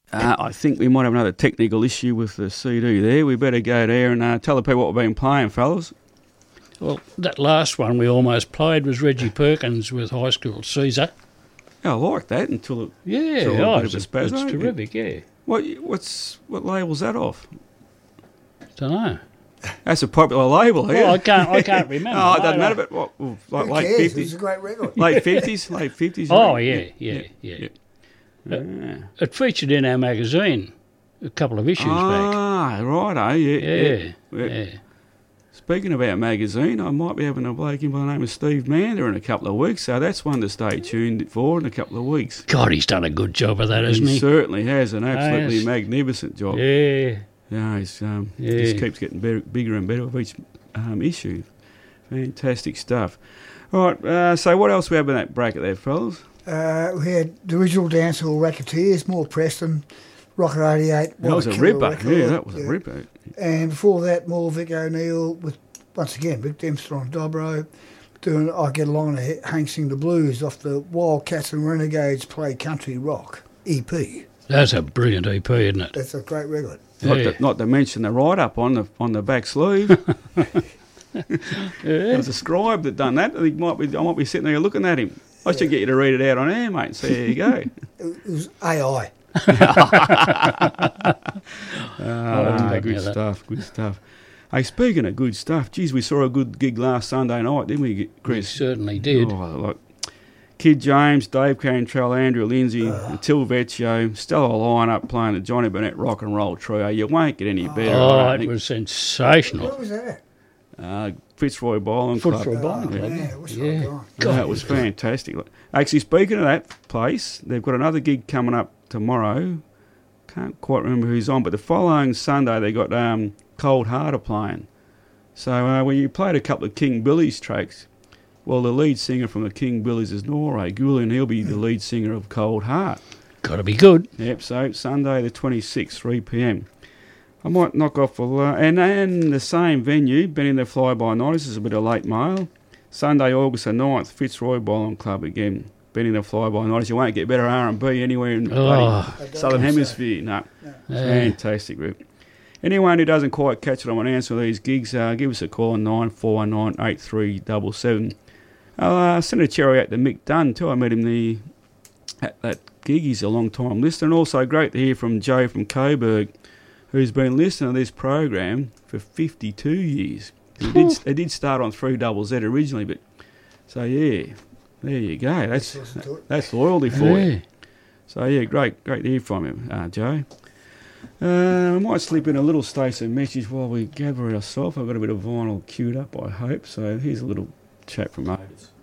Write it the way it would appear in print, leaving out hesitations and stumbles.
I think we might have another technical issue with the CD there. We better go there and tell the people what we've been playing, fellas. Well, that last one we almost played was Reggie Perkins with High School Caesar. Yeah, I like that until it... It's terrific, yeah. What label's that off? Don't know. That's a popular label, yeah. Well, I can't remember. Oh, it doesn't matter, but what, like late 50s? It's a great record. Late 50s? Late 50s? Oh, yeah. It featured in our magazine a couple of issues back. Ah, righto, yeah. Speaking about magazine, I might be having a bloke in by the name of Steve Mander in a couple of weeks, so that's one to stay tuned for in a couple of weeks. God, he's done a good job of that, hasn't he? He certainly has, an absolutely magnificent job. Yeah. Yeah, he's just keeps getting bigger and better with each issue. Fantastic stuff. All right, so what else we have in that bracket there, fellas? We had the original Dancehall Racketeers, More Preston, Rocket 88. That was a ripper. That was a ripper. And before that, more Vic O'Neill with, once again, Vic Dempster on Dobro, doing I Get Along and Hank Sing the Blues off the Wildcats and Renegades Play Country Rock EP. That's a brilliant EP, isn't it? That's a great record. Not to mention the write-up on the back sleeve. It was a scribe that done that. I might be sitting there looking at him. I should get you to read it out on air, mate. So there you go. It was AI. Good stuff. Hey, speaking of good stuff, geez, we saw a good gig last Sunday night, didn't we, Chris? We certainly did. Like Kid James, Dave Cantrell, Andrew Lindsay, Till Vecchio, stellar lineup playing the Johnny Burnett Rock and Roll Trio. You won't get any better. It was sensational. What was that? Fitzroy Bowling Club. Fitzroy Bowling Club. That was fantastic. Actually, speaking of that place, they've got another gig coming up tomorrow. Can't quite remember who's on, but the following Sunday they got Cold Hearted playing. So when you played a couple of King Billy's tracks, well, the lead singer from the King Billies is Norway Gould, and he'll be the lead singer of Cold Heart. Got to be good. Yep, so Sunday the 26th, 3 p.m. I might knock off and the same venue, been in the Fly-By-Night, this is a bit of late mail. Sunday, August the 9th, Fitzroy Bowling Club again. Been in the Fly-By-Night, you won't get better R&B anywhere in the Southern Hemisphere. No, fantastic group. Anyone who doesn't quite catch it on an answer to these gigs, give us a call on 9419 8377. I'll send a cherry out to Mick Dunn too. I met him at that gig. He's a long time listener. And also great to hear from Joe from Coburg, who's been listening to this program for 52 years. They did start on 3ZZ originally, but so yeah, there you go. That's loyalty for you. So yeah, great to hear from him, Joe. I might slip in a little station message while we gather ourselves. I've got a bit of vinyl queued up, I hope. So here's a little chat from Otis.